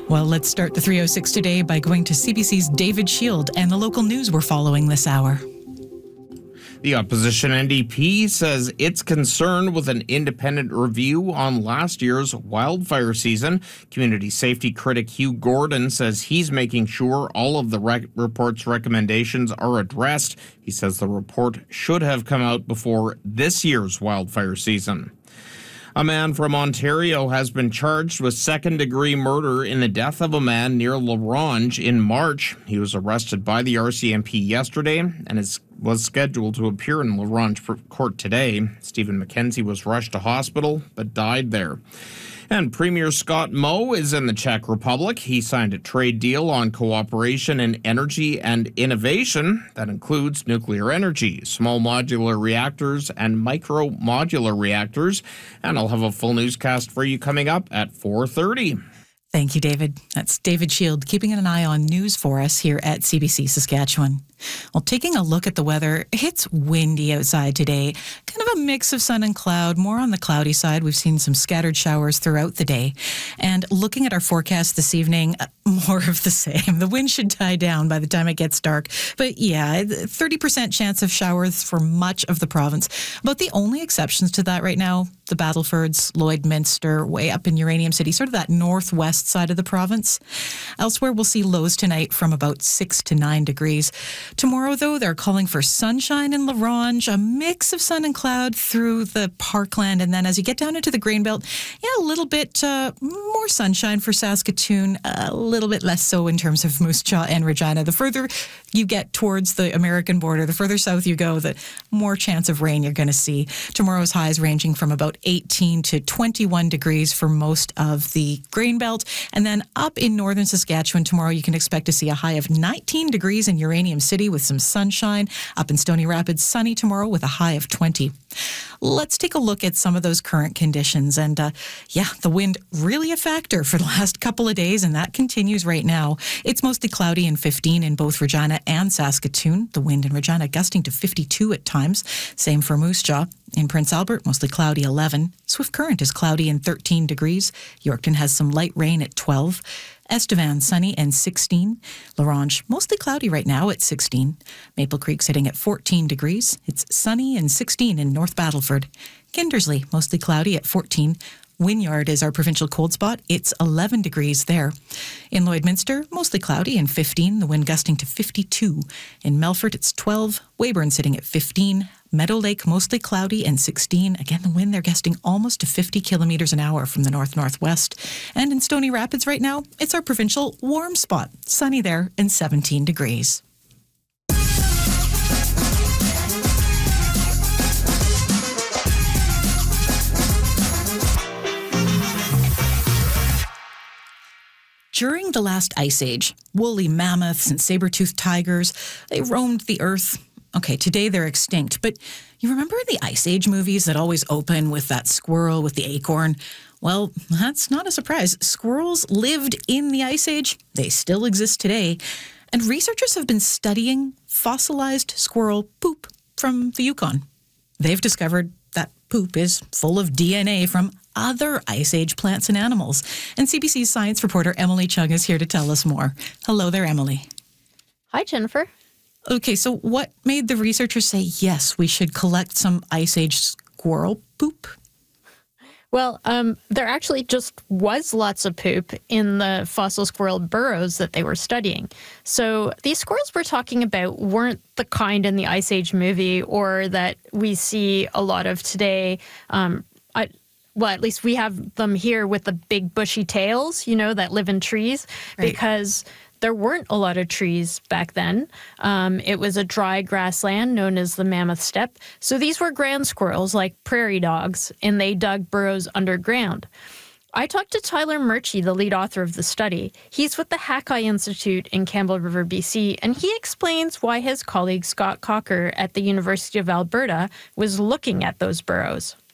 Well, let's start the 306 today by going to CBC's David Shield and the local news we're following this hour. The opposition NDP says it's concerned with an independent review on last year's wildfire season. Community safety critic Hugh Gordon says he's making sure all of the report's recommendations are addressed. He says the report should have come out before this year's wildfire season. A man from Ontario has been charged with second-degree murder in the death of a man near La Ronge in March. He was arrested by the RCMP yesterday and was scheduled to appear in La Ronge court today. Stephen McKenzie was rushed to hospital but died there. And Premier Scott Moe is in the Czech Republic. He signed a trade deal on cooperation in energy and innovation that includes nuclear energy, small modular reactors, and micro modular reactors. And I'll have a full newscast for you coming up at 4:30. Thank you, David. That's David Shield keeping an eye on news for us here at CBC Saskatchewan. Well, taking a look at the weather, it's windy outside today. Kind of a mix of sun and cloud, more on the cloudy side. We've seen some scattered showers throughout the day. And looking at our forecast this evening, more of the same. The wind should die down by the time it gets dark. But yeah, 30% chance of showers for much of the province. But the only exceptions to that right now, the Battlefords, Lloydminster, way up in Uranium City, sort of that northwest side of the province. Elsewhere, we'll see lows tonight from about 6 to 9 degrees. Tomorrow, though, they're calling for sunshine in La Ronge, a mix of sun and cloud through the parkland. And then as you get down into the Grainbelt, a little bit more sunshine for Saskatoon, a little bit less so in terms of Moose Jaw and Regina. The further you get towards the American border, the further south you go, the more chance of rain you're going to see. Tomorrow's highs ranging from about 18 to 21 degrees for most of the Grainbelt. And then up in northern Saskatchewan tomorrow, you can expect to see a high of 19 degrees in Uranium City with some sunshine. Up in Stony Rapids, sunny tomorrow with a high of 20. Let's take a look at some of those current conditions. And the wind really a factor for the last couple of days, and that continues right now. It's mostly cloudy and 15 in both Regina and Saskatoon. The wind in Regina gusting to 52 at times. Same for Moose Jaw. In Prince Albert, mostly cloudy 11. Swift Current is cloudy and 13 degrees. Yorkton has some light rain at 12. Estevan, sunny and 16. La Ronge, mostly cloudy right now at 16. Maple Creek sitting at 14 degrees. It's sunny and 16 in North Battleford. Kindersley, mostly cloudy at 14. Wynyard is our provincial cold spot. It's 11 degrees there. In Lloydminster, mostly cloudy and 15. The wind gusting to 52. In Melfort, it's 12. Weyburn sitting at 15. Meadow Lake, mostly cloudy and 16. Again, the wind, they're gusting almost to 50 kilometers an hour from the north-northwest. And in Stony Rapids right now, it's our provincial warm spot. Sunny there and 17 degrees. During the last ice age, woolly mammoths and saber-toothed tigers, they roamed the earth. Okay, today they're extinct, but you remember in the Ice Age movies that always open with that squirrel with the acorn? Well, that's not a surprise. Squirrels lived in the Ice Age. They still exist today. And researchers have been studying fossilized squirrel poop from the Yukon. They've discovered that poop is full of DNA from other Ice Age plants and animals. And CBC's science reporter Emily Chung is here to tell us more. Hello there, Emily. Hi, Jennifer. Okay, so what made the researchers say, yes, we should collect some Ice Age squirrel poop? Well, there actually just was lots of poop in the fossil squirrel burrows that they were studying. So these squirrels we're talking about weren't the kind in the Ice Age movie or that we see a lot of today. At least we have them here with the big bushy tails, that live in trees, right. Because there weren't a lot of trees back then. It was a dry grassland known as the Mammoth Steppe. So these were ground squirrels like prairie dogs, and they dug burrows underground. I talked to Tyler Murchie, the lead author of the study. He's with the Hackeye Institute in Campbell River, BC, and he explains why his colleague Scott Cocker at the University of Alberta was looking at those burrows.